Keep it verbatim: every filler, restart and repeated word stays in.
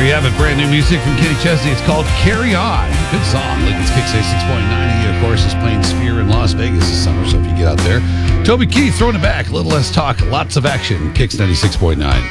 There you have it. Brand new music from Kenny Chesney. It's called Carry On. Good song. Lincoln's Kicks eighty-six point nine. He, of course, is playing Sphere in Las Vegas this summer. So if you get out there, Toby Keith throwing it back. A little less talk, lots of action. Kicks ninety-six point nine.